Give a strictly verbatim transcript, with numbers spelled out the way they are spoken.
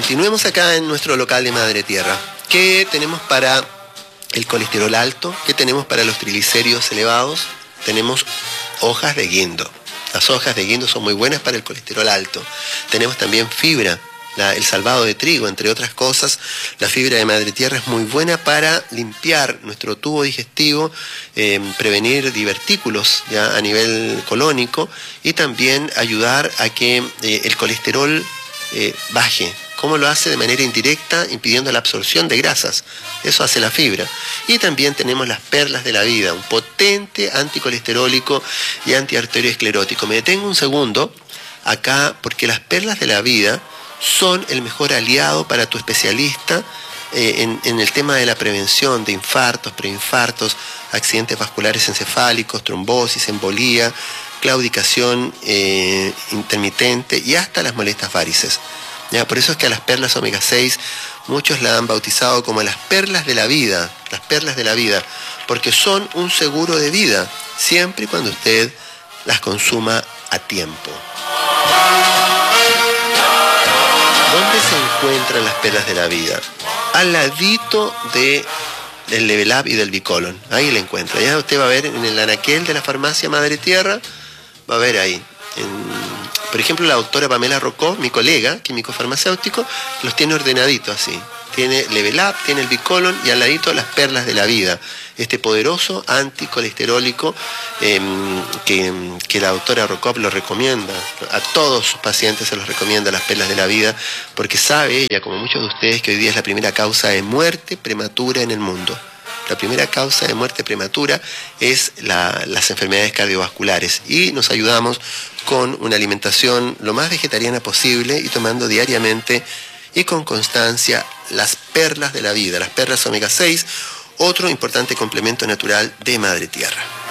continuemos acá en nuestro local de Madre Tierra. ¿Qué tenemos para el colesterol alto? ¿Qué tenemos para los triglicéridos elevados? Tenemos hojas de guindo. Las hojas de guindo son muy buenas para el colesterol alto. Tenemos también fibra. La, el salvado de trigo, entre otras cosas. La fibra de Madre Tierra es muy buena para limpiar nuestro tubo digestivo, eh, prevenir divertículos ya a nivel colónico y también ayudar a que eh, el colesterol eh, baje. ¿Cómo lo hace? De manera indirecta, impidiendo la absorción de grasas. Eso hace la fibra. Y también tenemos las perlas de la vida, un potente anticolesterólico y antiarterioesclerótico. Me detengo un segundo acá porque las perlas de la vida son el mejor aliado para tu especialista eh, en, en el tema de la prevención de infartos, preinfartos, accidentes vasculares encefálicos, trombosis, embolía, claudicación eh, intermitente y hasta las molestias varices. ¿Ya? Por eso es que a las perlas omega seis muchos la han bautizado como las perlas de la vida, las perlas de la vida, porque son un seguro de vida, siempre y cuando usted las consuma a tiempo. ¿Dónde se encuentran las perlas de la vida? Al ladito de, del Level Up y del Bicolon. Ahí la encuentra. Ya usted va a ver en el anaquel de la farmacia Madre Tierra, va a ver ahí. En, por ejemplo, la doctora Pamela Rocó, mi colega, químico farmacéutico, los tiene ordenaditos así. Tiene Level Up, tiene el Bicolon y al ladito las perlas de la vida. Este poderoso anticolesterólico eh, que, que la doctora Rocop lo recomienda. A todos sus pacientes se los recomienda las perlas de la vida, porque sabe ella, como muchos de ustedes, que hoy día es la primera causa de muerte prematura en el mundo. La primera causa de muerte prematura es la, las enfermedades cardiovasculares y nos ayudamos con una alimentación lo más vegetariana posible y tomando diariamente y con constancia las perlas de la vida, las perlas omega seis, otro importante complemento natural de Madre Tierra.